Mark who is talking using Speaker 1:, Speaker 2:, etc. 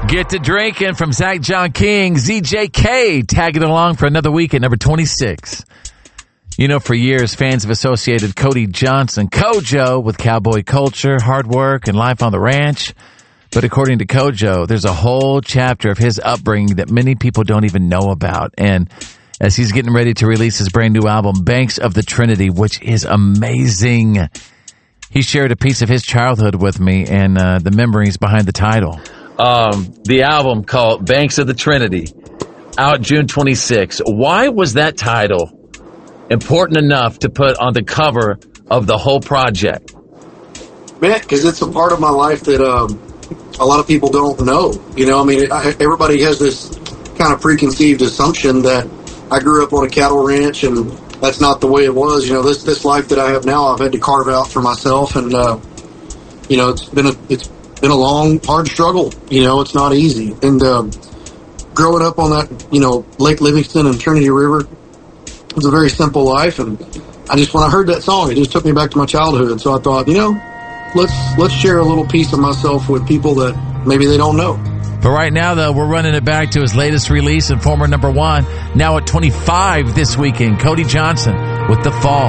Speaker 1: Get to drinking from Zach John King, ZJK, tagging along for another week at number 26. You know, for years, fans have associated Cody Johnson, Kojo, with cowboy culture, hard work, and life on the ranch. But according to Kojo, there's a whole chapter of his upbringing that many people don't even know about. And as he's getting ready to release his brand new album, Banks of the Trinity, which is amazing, he shared a piece of his childhood with me and the memories behind the title.
Speaker 2: The album called Banks of the Trinity, out June 26. Why was that title important enough to put on the cover of the whole project?
Speaker 3: Man, because it's a part of my life that a lot of people don't know. You know, I mean, everybody has this kind of preconceived assumption that I grew up on a cattle ranch, and that's not the way it was. You know, this life that I have now, I've had to carve out for myself, and you know, it's been a long, hard struggle. You know, it's not easy. And growing up on that, you know, Lake Livingston and Trinity River, it was a very simple life. And I just, when I heard that song, it just took me back to my childhood. So I thought, you know, let's share a little piece of myself with people that maybe they don't know.
Speaker 1: But right now, though, we're running it back to his latest release and former number one, now at 25 this weekend, Cody Johnson with The Fall.